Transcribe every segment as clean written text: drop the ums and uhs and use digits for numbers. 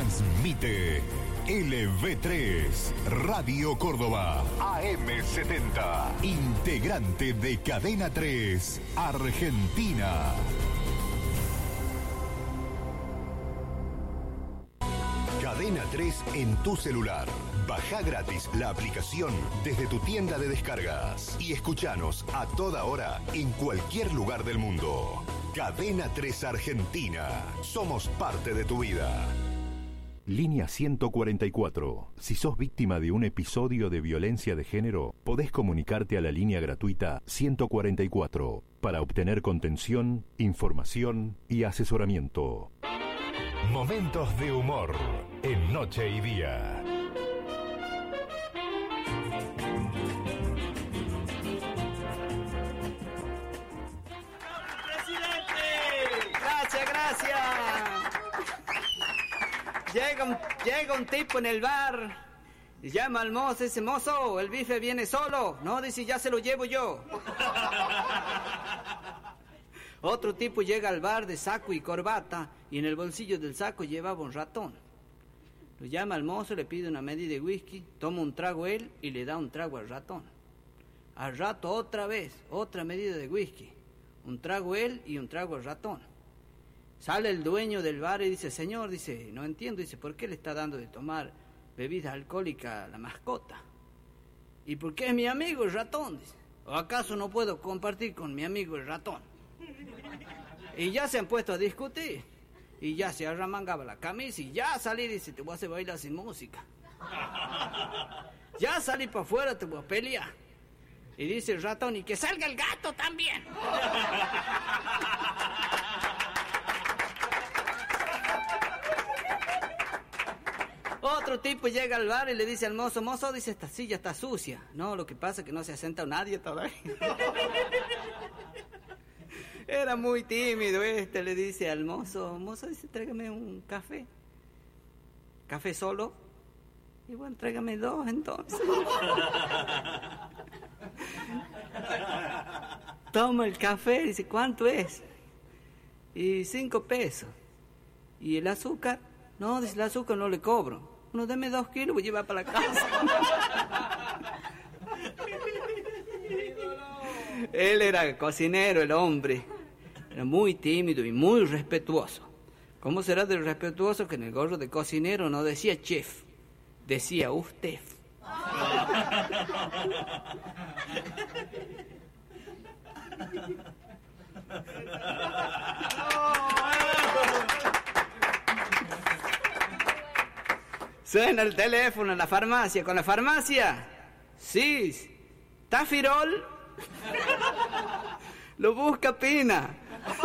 Transmite LV3, Radio Córdoba, AM70, integrante de Cadena 3, Argentina. Cadena 3 en tu celular. Baja gratis la aplicación desde tu tienda de descargas y escuchanos a toda hora en cualquier lugar del mundo. Cadena 3 Argentina. Somos parte de tu vida. Línea 144. Si sos víctima de un episodio de violencia de género, podés comunicarte a la línea gratuita 144 para obtener contención, información y asesoramiento. Momentos de humor en Noche y Día. Llega un tipo en el bar y llama al mozo, dice: mozo, el bife viene solo. No, dice, ya se lo llevo yo. Otro tipo llega al bar de saco y corbata y en el bolsillo del saco llevaba un ratón. Lo llama al mozo, le pide una medida de whisky, toma un trago él y le da un trago al ratón. Al rato otra vez, otra medida de whisky, un trago él y un trago al ratón. Sale el dueño del bar y dice: señor, dice, no entiendo, dice, ¿por qué le está dando de tomar bebida alcohólica a la mascota? ¿Y por qué es mi amigo el ratón? Dice, ¿o acaso no puedo compartir con mi amigo el ratón? Y ya se han puesto a discutir, y ya se arremangaba la camisa, y ya salí, dice, te voy a hacer bailar sin música. Ya salí para afuera, te voy a pelear. Y dice el ratón: y que salga el gato también. Otro tipo llega al bar y le dice al mozo: mozo, dice, esta silla está sucia. No, lo que pasa es que no se ha sentado nadie todavía. Era muy tímido le dice al mozo: mozo, dice, tráigame un café. ¿Café solo? Y bueno, tráigame dos entonces. Toma el café, dice, ¿cuánto es? Y 5 pesos. ¿Y el azúcar? No, dice, el azúcar no le cobro. Bueno, deme 2 kilos, voy a llevar para la casa. Él era cocinero, el hombre. Era muy tímido y muy respetuoso. ¿Cómo será de respetuoso que en el gorro de cocinero no decía chef, decía usted? Suena el teléfono en la farmacia. ¿Con la farmacia? Sí. ¿Tafirol? Lo busca Pina.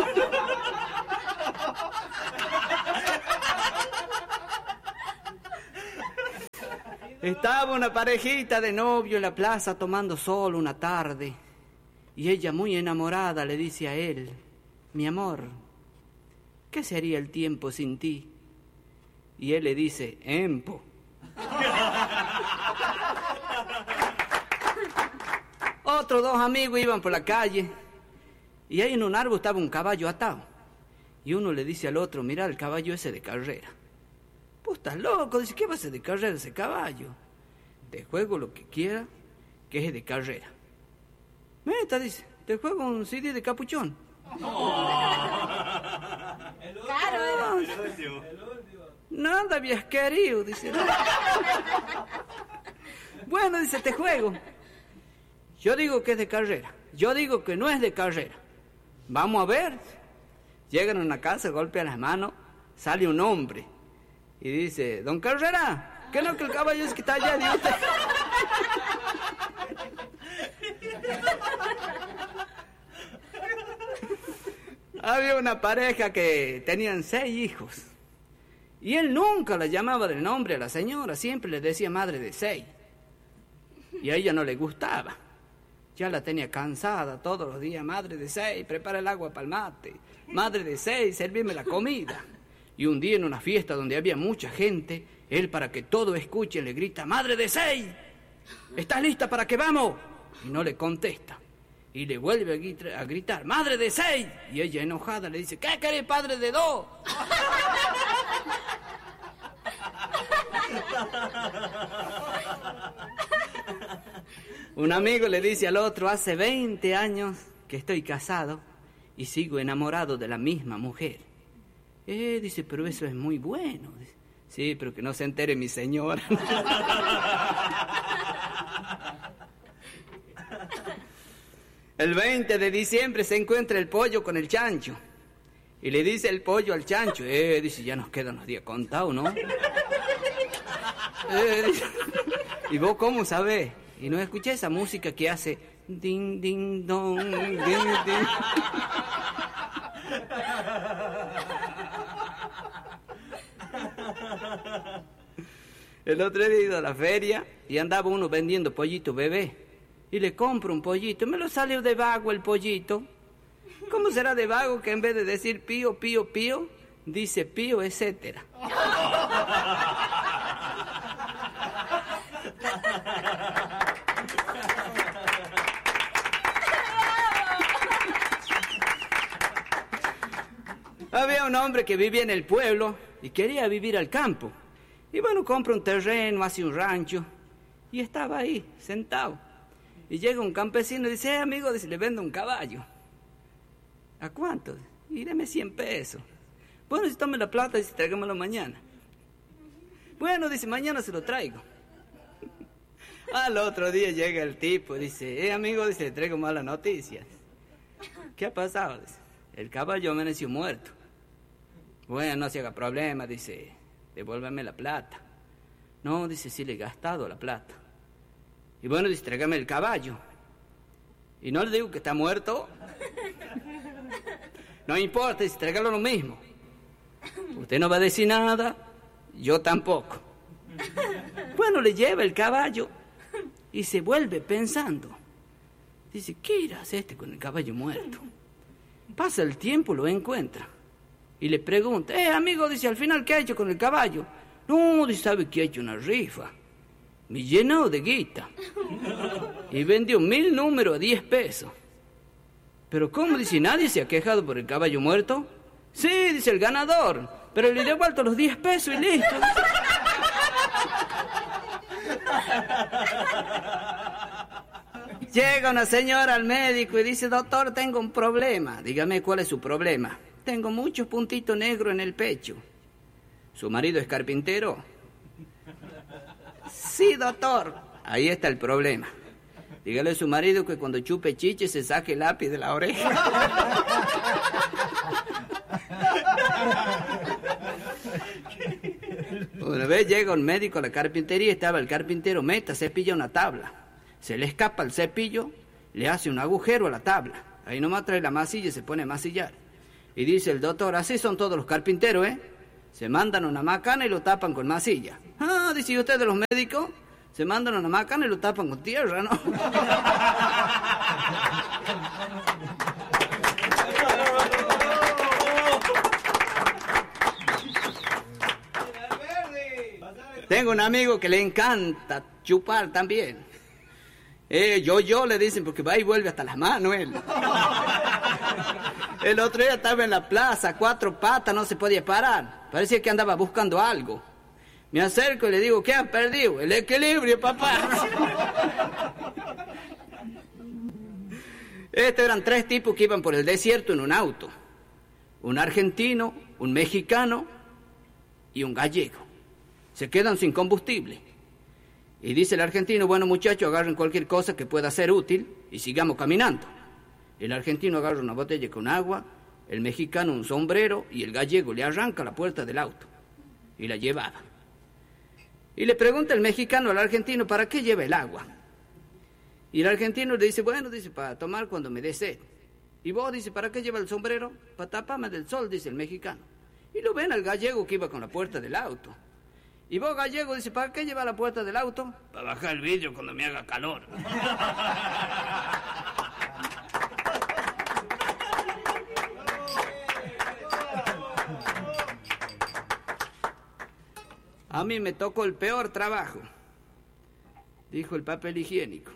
Estaba una parejita de novio en la plaza tomando sol una tarde. Y ella, muy enamorada, le dice a él: mi amor, ¿qué sería el tiempo sin ti? Y él le dice: empo. Otros 2 amigos iban por la calle y ahí en un árbol estaba un caballo atado. Y uno le dice al otro: mira el caballo ese de carrera. Pues estás loco, dice, ¿qué va a ser de carrera ese caballo? Te juego lo que quiera, que es de carrera. Meta, dice, te juego un CD de Capuchón. Claro, Nada habías querido, dice. Bueno, dice, te juego. Yo digo que es de carrera. Yo digo que no es de carrera. Vamos a ver. Llegan a una casa, golpean las manos, sale un hombre y dice: don Carrera, ¿qué es lo que el caballo es que está allá de usted? Había una pareja que tenían 6 hijos. Y él nunca la llamaba del nombre a la señora, siempre le decía madre de 6. Y a ella no le gustaba. Ya la tenía cansada todos los días: madre de 6, prepara el agua para el mate. Madre de 6, servirme la comida. Y un día en una fiesta donde había mucha gente, él, para que todo escuche, le grita: madre de 6, ¿estás lista para que vamos? Y no le contesta. Y le vuelve a gritar: madre de 6. Y ella, enojada, le dice: ¿qué querés, padre de 2? Un amigo le dice al otro, hace 20 años que estoy casado y sigo enamorado de la misma mujer. Dice, pero eso es muy bueno. Dice, sí, pero que no se entere mi señora. El 20 de diciembre se encuentra el pollo con el chancho. Y le dice el pollo al chancho, dice, ya nos quedan los días contados, ¿no? Dice, ¿y vos cómo sabés? Y no escuché esa música que hace ding, ding, dong, ding, ding. El otro día he ido a la feria y andaba uno vendiendo pollito bebé. Y le compro un pollito. Me lo salió de vago el pollito. ¿Cómo será de vago que en vez de decir pío, pío, pío, dice pío, etcétera? Había un hombre que vivía en el pueblo y quería vivir al campo. Y bueno, compra un terreno, hace un rancho. Y estaba ahí, sentado. Y llega un campesino y dice, amigo, dice, le vendo un caballo. ¿A cuánto? Y deme 100 pesos. Bueno, si tome la plata, dice, tráigamelo mañana. Bueno, dice, mañana se lo traigo. Al otro día llega el tipo y dice, amigo, dice, le traigo malas noticias. ¿Qué ha pasado? Dice, el caballo amaneció muerto. Bueno, no se haga problema, dice, devuélveme la plata. No, dice, sí le he gastado la plata. Y bueno, dice, tráigame el caballo. Y no le digo que está muerto. No importa, dice, tráigalo lo mismo. Usted no va a decir nada, yo tampoco. Bueno, le lleva el caballo y se vuelve pensando. Dice, ¿qué irá a hacer este con el caballo muerto? Pasa el tiempo, lo encuentra. Y le pregunta, amigo, dice, al final, ¿qué ha hecho con el caballo? No, dice, ¿sabe que ha hecho una rifa? Me llenó de guita. Y vendió 1000 números a 10 pesos. Pero ¿cómo? Dice, ¿nadie se ha quejado por el caballo muerto? Sí, dice el ganador, pero le he devuelto los 10 pesos y listo. Llega una señora al médico y dice, doctor, tengo un problema. Dígame, ¿cuál es su problema? Tengo muchos puntitos negros en el pecho. ¿Su marido es carpintero? Sí, doctor. Ahí está el problema. Dígale a su marido que cuando chupe chiche se saque el lápiz de la oreja. Una vez llega un médico a la carpintería, estaba el carpintero, cepilla una tabla. Se le escapa el cepillo, le hace un agujero a la tabla. Ahí nomás trae la masilla y se pone a masillar. Y dice el doctor, así son todos los carpinteros, ¿eh? Se mandan una macana y lo tapan con masilla. Ah, dice, ¿y ustedes los médicos? Se mandan una macana y lo tapan con tierra, ¿no? Tengo un amigo que le encanta chupar también. Yo le dicen porque va y vuelve hasta las manos él. El otro día estaba en la plaza, 4 patas, no se podía parar. Parecía que andaba buscando algo. Me acerco y le digo, ¿qué han perdido? El equilibrio, papá. Estos eran 3 tipos que iban por el desierto en un auto. Un argentino, un mexicano y un gallego. Se quedan sin combustible. Y dice el argentino, bueno, muchachos, agarren cualquier cosa que pueda ser útil y sigamos caminando. El argentino agarra una botella con agua, el mexicano un sombrero y el gallego le arranca la puerta del auto y la llevaba. Y le pregunta el mexicano al argentino, ¿para qué lleva el agua? Y el argentino le dice, bueno, dice, para tomar cuando me dé sed. Y vos, dice, ¿para qué lleva el sombrero? Para taparme del sol, dice el mexicano. Y lo ven al gallego que iba con la puerta del auto. Y vos, gallego, dice, ¿para qué lleva la puerta del auto? Para bajar el vidrio cuando me haga calor. A mí me tocó el peor trabajo, dijo el papel higiénico.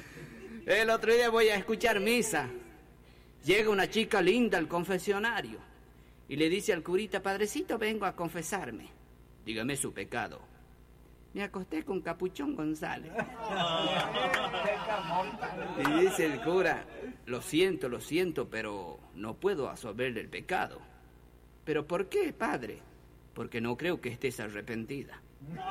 El otro día voy a escuchar misa. Llega una chica linda al confesionario. y le dice al curita: padrecito, vengo a confesarme. Dígame su pecado. Me acosté con Capuchón González. Y dice el cura: lo siento, pero no puedo absolverle el pecado. ¿Pero por qué, padre? Porque no creo que estés arrepentida.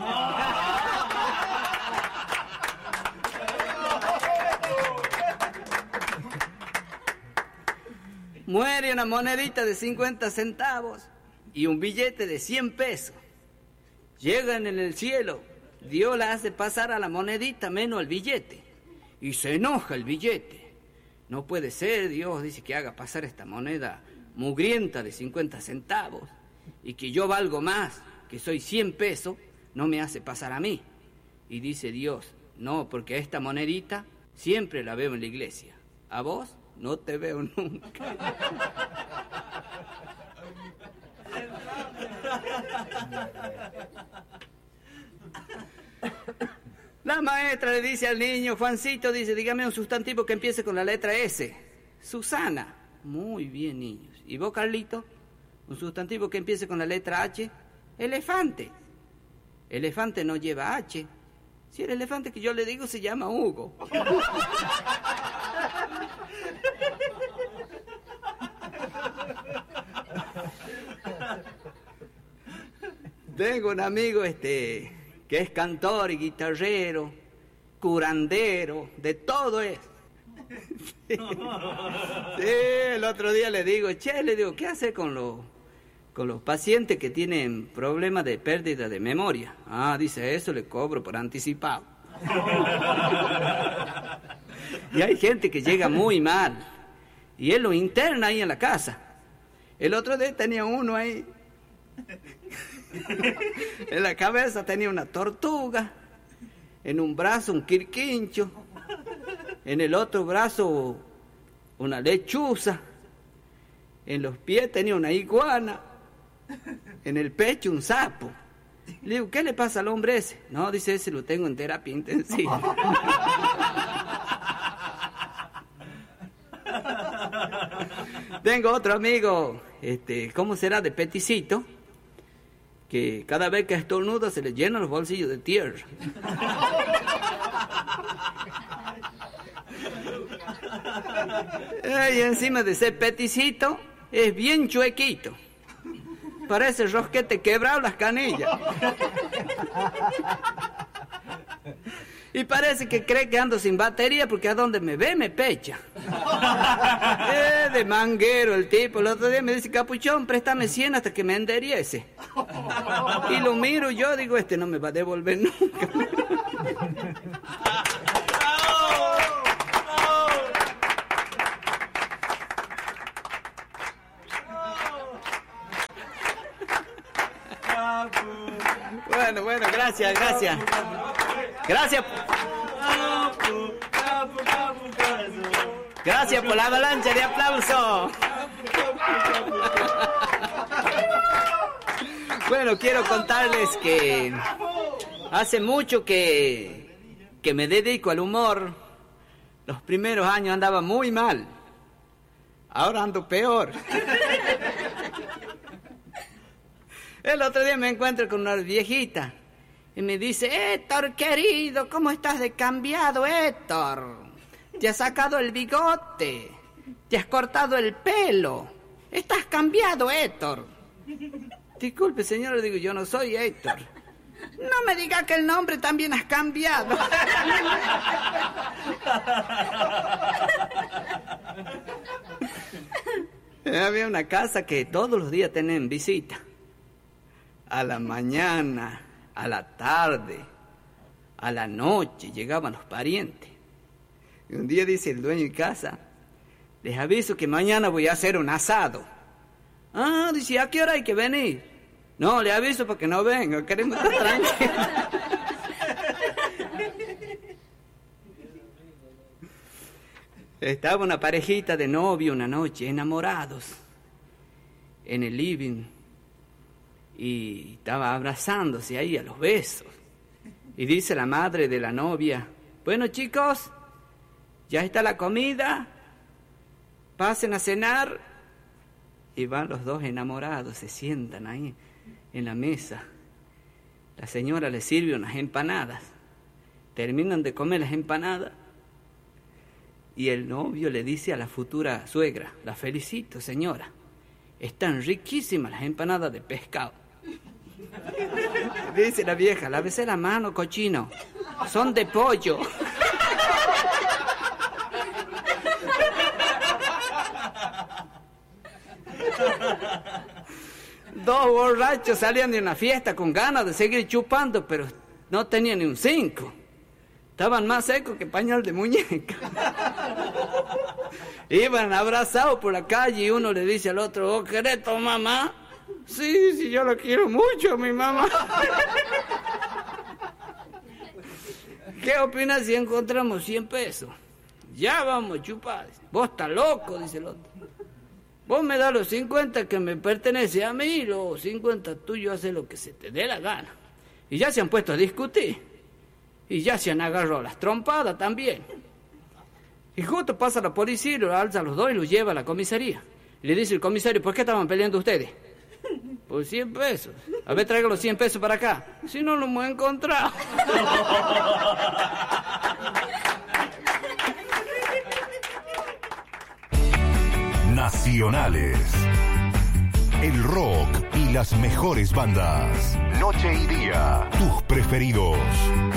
Muere una monedita de 50 centavos y un billete de 100 pesos. Llegan en el cielo, Dios la hace pasar a la monedita menos al billete. Y se enoja el billete. No puede ser, Dios, dice, que haga pasar esta moneda mugrienta de 50 centavos y que yo valgo más, que soy 100 pesos, no me hace pasar a mí. Y dice Dios: no, porque esta monedita siempre la veo en la iglesia. A vos no te veo nunca. La maestra le dice al niño: Juancito, dice, dígame un sustantivo que empiece con la letra S. Susana. Muy bien, niños. ¿Y vos, Carlito? Un sustantivo que empiece con la letra H. Elefante. Elefante no lleva H. Si el elefante que yo le digo se llama Hugo. Tengo un amigo que es cantor y guitarrero, curandero, de todo es. Sí, el otro día le digo: ¿qué hace con los pacientes que tienen problemas de pérdida de memoria? Ah, dice, eso le cobro por anticipado. Y hay gente que llega muy mal y él lo interna ahí en la casa. El otro día tenía uno ahí. En la cabeza tenía una tortuga, en un brazo un quirquincho, en el otro brazo una lechuza, en los pies tenía una iguana, en el pecho un sapo. Le digo: ¿qué le pasa al hombre ese? No, dice, ese lo tengo en terapia intensiva. Tengo otro amigo, ¿cómo será? De peticito, que cada vez que estornuda se le llenan los bolsillos de tierra. Y encima de ser peticito, es bien chuequito. Parece rosquete quebrado las canillas. Y parece que cree que ando sin batería porque a donde me ve me pecha. De manguero el tipo. El otro día me dice: Capuchón, préstame 100 hasta que me enderiece. Y lo miro yo, digo, no me va a devolver nunca. Bueno, gracias. Gracias por la avalancha de aplausos. Bueno, quiero contarles que hace mucho que me dedico al humor. Los primeros años andaba muy mal. Ahora ando peor. El otro día me encuentro con una viejita y me dice: Héctor, querido, ¿cómo estás de cambiado, Héctor? Te has sacado el bigote, te has cortado el pelo, estás cambiado, Héctor. Disculpe, señor, le digo, yo no soy Héctor. No me diga que el nombre también has cambiado. Había una casa que todos los días tenían visita. A la mañana, a la tarde, a la noche llegaban los parientes. Y un día dice el dueño de casa: les aviso que mañana voy a hacer un asado. Ah, dice, ¿a qué hora hay que venir? No, le aviso para que no venga, queremos estar tranquilos. Estaba una parejita de novio una noche, enamorados, en el living. Y estaba abrazándose ahí a los besos. Y dice la madre de la novia: bueno, chicos, ya está la comida, pasen a cenar. Y van los dos enamorados, se sientan ahí en la mesa. La señora les sirve unas empanadas. Terminan de comer las empanadas. Y el novio le dice a la futura suegra: la felicito, señora. Están riquísimas las empanadas de pescado. Dice la vieja: lávese la mano, cochino. Son de pollo. Dos borrachos salían de una fiesta con ganas de seguir chupando, pero no tenían ni un 5. Estaban más secos que pañal de muñeca. Iban abrazados por la calle y uno le dice al otro: ¿vos querés tu mamá? Sí, yo la quiero mucho, mi mamá. ¿Qué opinas si encontramos 100 pesos? Ya vamos a chupar. Vos estás loco, dice el otro. Vos me das los 50 que me pertenece a mí y los 50 tuyos, haces lo que se te dé la gana. Y ya se han puesto a discutir. Y ya se han agarrado las trompadas también. Y justo pasa la policía y los alza a los dos y los lleva a la comisaría. Y le dice el comisario: ¿por qué estaban peleando ustedes? Por 100 pesos. A ver, traigan los 100 pesos para acá. Si no, lo hemos encontrado. Nacionales. El rock y las mejores bandas. Noche y día. Tus preferidos.